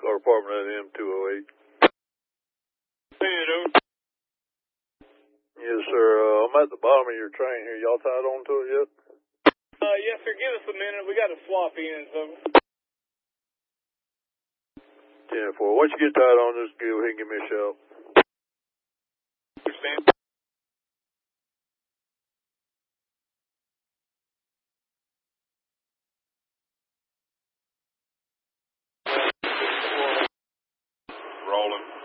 Car Department at M208. Yes, sir. I'm at the bottom of your train here. Y'all tied onto it yet? Yes, sir. Give us a minute. We got to swap ends of it. 10-4. Once you get tied on, just go ahead and give me a shout. Understand? Rolling.